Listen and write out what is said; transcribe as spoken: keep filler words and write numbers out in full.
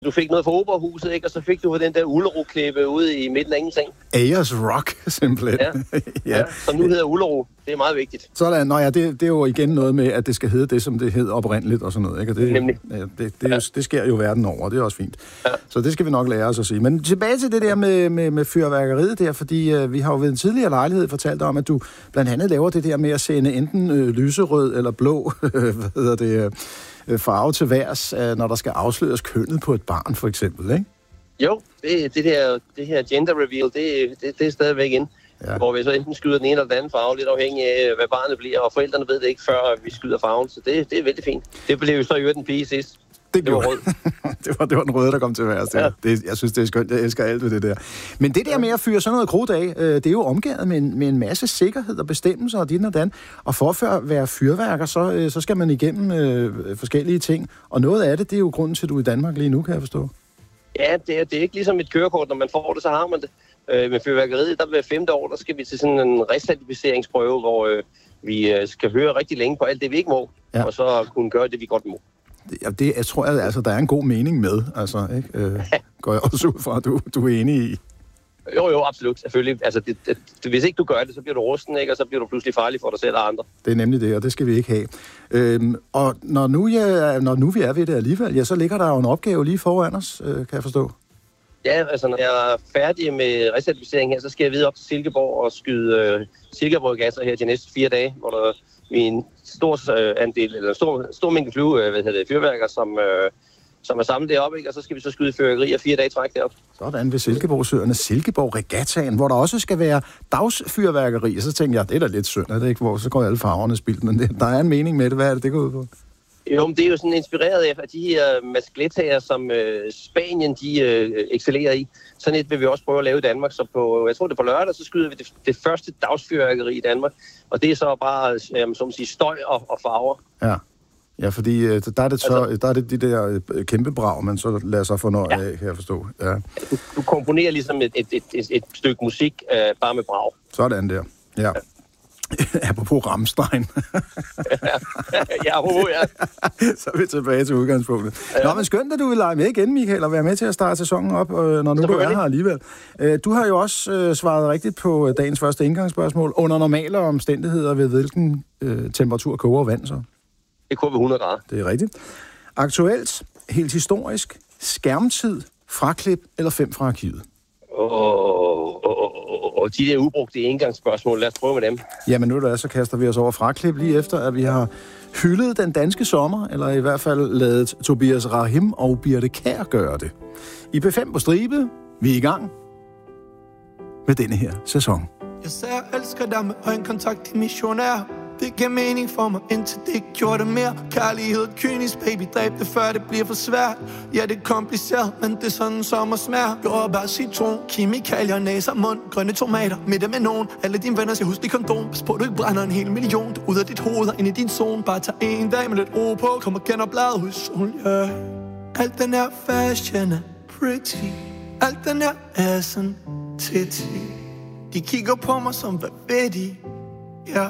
Du fik noget fra Operahuset, ikke? Og så fik du den der Ullerup-klippe ude i midten af ingenting. Ayers Rock, simpelthen. Ja, ja. ja som nu hedder Ullerup. Det er meget vigtigt. Sådan, nå ja, det, det er jo igen noget med, at det skal hedde det, som det hed oprindeligt og sådan noget, ikke? Og det, Nemlig. Ja, det, det, det, ja. det sker jo verden over, det er også fint. Ja. Så det skal vi nok lære os at sige. Men tilbage til det der med, med, med fyrværkeriet der, fordi øh, vi har jo ved en tidligere lejlighed fortalt om, at du blandt andet laver det der med at sende enten øh, lyserød eller blå, hvad hedder det, øh, farve til værs, øh, når der skal afsløres kønnet på et barn, for eksempel, ikke? Jo, det, det, der, det her gender reveal, det, det, det er stadigvæk inde. Ja. Hvor vi så enten skyder den ene eller den anden farve, lidt afhængig af, hvad barnet bliver, og forældrene ved det ikke, før vi skyder farven, så det, det er vældig fint. Det blev jo så i øvrigt en pige sidst. Det, det var rød. det, var, det var den røde, der kom til værst. Ja. Det, jeg synes, det er skønt. Jeg elsker alt ved det der. Men det der med at fyre sådan noget krudt af, øh, det er jo omgivet med en, med en masse sikkerhed og bestemmelser og dit og dan. Og for at være fyrværker, så, øh, så skal man igennem øh, forskellige ting. Og noget af det, det er jo grunden til, at du er i Danmark lige nu, kan jeg forstå. Ja, det er, det er ikke ligesom et kørekort. Når man får det, så har man det. Øh, med fyrværkeriet, der ved femte år, der skal vi til sådan en recertificeringsprøve, hvor øh, vi øh, skal høre rigtig længe på alt det, vi ikke må, ja. Og så kunne gøre det, vi godt må. Ja, det jeg tror jeg, altså, der er en god mening med, altså, ikke? Øh, går jeg også ud fra, at du, du er enig i. Jo, jo, absolut, selvfølgelig. Altså, det, det, hvis ikke du gør det, så bliver du rusten, ikke? Og så bliver du pludselig farlig for dig selv og andre. Det er nemlig det, og det skal vi ikke have. Øhm, og når nu, ja, når nu vi er ved det alligevel, ja, så ligger der jo en opgave lige foran os, øh, kan jeg forstå. Ja, altså når jeg er færdig med recertificering her, så skal jeg videre op til Silkeborg og skyde øh, Silkeborg-gasser her de næste fire dage, hvor der er en stor øh, andel, eller en stor, stor mængde flyve, øh, hvad hedder det, fyrværker, som, øh, som er samlet deroppe, ikke? Og så skal vi så skyde fyrværkerier fire dage træk deroppe. Sådan ved Silkeborgsøerne, Silkeborg-regattaen, hvor der også skal være dagsfyrværkeri, og så tænker jeg, det er da lidt synd, er det ikke? Hvor så går alle farverne spildt, men det, der er en mening med det. Hvad er det, det går ud på? Jo, men det er jo sådan inspireret af de her maskletager, som øh, Spanien de øh, excellerer i. Sådan et vil vi også prøve at lave i Danmark. Så på, jeg tror det er på lørdag, så skyder vi det, det første dagsfyrværkeri i Danmark. Og det er så bare, øh, som man siger, støj og, og farver. Ja. Ja, fordi øh, der, er det så, altså, der er det de der øh, kæmpe brag, man så lader sig fornøje ja. af, kan jeg forstå. Ja. Du, du komponerer ligesom et, et, et, et, et stykke musik øh, bare med brag. Sådan der, ja. ja. Apropos Rammstein. ja, apropos, ja. Så er vi tilbage til udgangspunktet. Ja. Nå, men skønt, at du vil lege med igen, Michael, og være med til at starte sæsonen op, når nu du er her alligevel. Du har jo også svaret rigtigt på dagens første indgangsspørgsmål. Under normale omstændigheder, ved hvilken øh, temperatur koger vand så? Det koger ved hundrede grader. Det er rigtigt. Aktuelt, helt historisk, skærmtid, fraklip eller fem fra arkivet? Åh... Oh, oh, oh. Og de der ubrugte indgangsspørgsmål, lad os prøve med dem. Jamen nu der, så kaster vi os over fraklip lige efter, at vi har hyldet den danske sommer, eller i hvert fald ladet Tobias Rahim og Birte Kjær gøre det. I P fem på stribe, vi er i gang med denne her sæson. Jeg sagde, jeg elsker dig med øjenkontakt i missionær. Det gav mening for mig, indtil det ikke gjorde det mere. Kærlighed, kynisk, baby, dræb det før det bliver for svært. Ja, det er kompliceret, men det er sådan sommer smager. Jordbær, citron, kemikalier, næser, mund, grønne tomater. Middag med nogen, alle dine venner siger, husk det kondom. Pas på, du ikke brænder en hel million. Du ud af dit hoved og ind i din zone. Bare tag en dag med lidt ro på. Kom og kender bladet hos solen, yeah. Alt den her fashion er pretty. Alt den her er sådan titty. De kigger på mig som, hvad ved de?